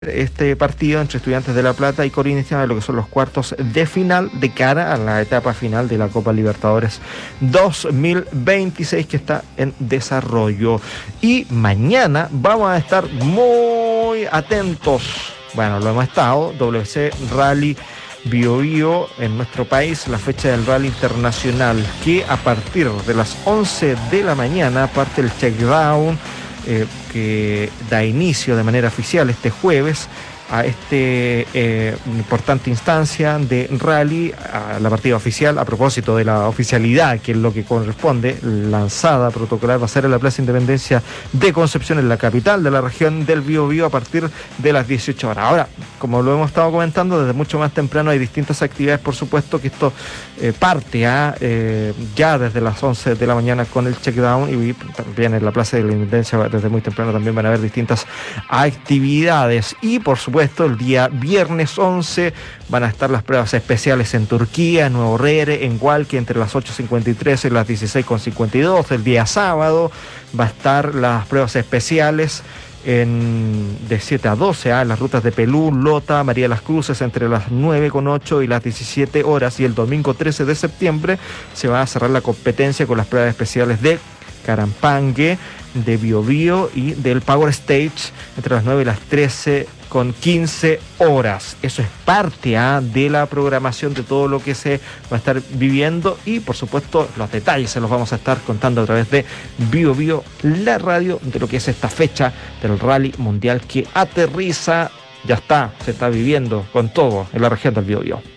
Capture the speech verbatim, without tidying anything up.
este partido entre Estudiantes de La Plata y Corinthians, lo que son los cuartos de final de cara a la etapa final de la Copa Libertadores dos mil veintiséis, que está en desarrollo. Y mañana vamos a estar muy atentos, bueno, lo hemos estado, W C Rally Bio Bio en nuestro país, la fecha del rally internacional, que a partir de las once de la mañana parte el checkdown, Eh, que da inicio de manera oficial este jueves a este eh, importante instancia de rally, a la partida oficial. A propósito de la oficialidad, que es lo que corresponde, lanzada protocolar va a ser en la Plaza Independencia de Concepción, en la capital de la región del Biobío, a partir de las dieciocho horas. Ahora, como lo hemos estado comentando, desde mucho más temprano hay distintas actividades, por supuesto, que esto eh, parte a, eh, ya desde las once de la mañana con el checkdown, y también en la Plaza de la Independencia desde muy temprano también van a haber distintas actividades. Y por supuesto, el día viernes once van a estar las pruebas especiales en Turquía, en Nuevo Rere, en Hualqui, entre las ocho cincuenta y tres y las dieciséis cincuenta y dos. El día sábado va a estar las pruebas especiales en, de siete a doce, ¿eh? en las rutas de Pelú, Lota, María de las Cruces, entre las nueve con ocho y las diecisiete horas. Y el domingo trece de septiembre se va a cerrar la competencia con las pruebas especiales de Carampangue, de Biobío y del Power Stage, entre las nueve y las trece con quince horas. Eso es parte ¿eh? de la programación de todo lo que se va a estar viviendo, y por supuesto los detalles se los vamos a estar contando a través de Biobío, la radio, de lo que es esta fecha del Rally Mundial que aterriza, ya está, se está viviendo con todo en la región del Biobío.